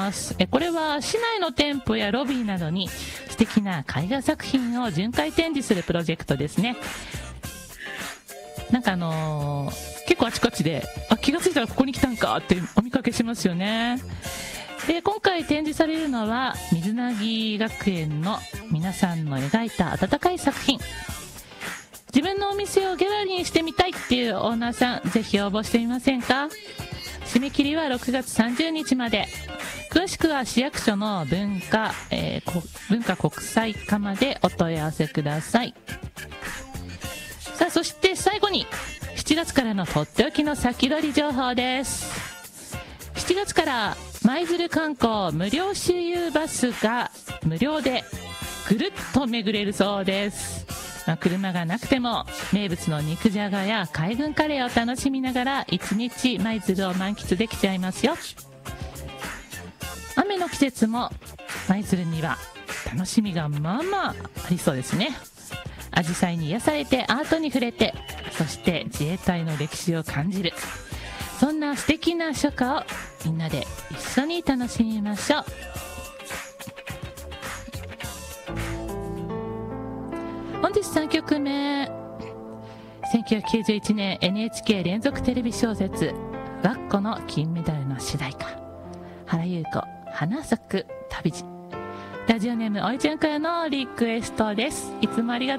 ます。これは市内の店舗やロビーなどに素敵な絵画作品を巡回展示するプロジェクトですね。なんか結構あちこちで気がついたらここに来たんかってお見かけしますよね。で、今回展示されるのは水凪学園の皆さんの描いた温かい作品。自分のお店をギャラリーにしてみたいっていうオーナーさん、ぜひ応募してみませんか。締め切りは6月30日まで。詳しくは市役所の文化国際課までお問い合わせください。さあ、そして最後に7月からのとっておきの先取り情報です。7月から舞鶴観光無料周遊バスが無料でぐるっと巡れるそうです。車がなくても名物の肉じゃがや海軍カレーを楽しみながら1日舞鶴を満喫できちゃいますよ。雨の季節も舞鶴には楽しみがまあまあありそうですね。アジサイに癒されてアートに触れて、そして自衛隊の歴史を感じる、そんな素敵な初夏をみんなで一緒に楽しみましょう。本日3曲目、1991年 NHK 連続テレビ小説わっこの金メダルの主題歌、原由子、花咲く旅路。ラジオネームおいちゃんからのリクエストです。いつもありがとう。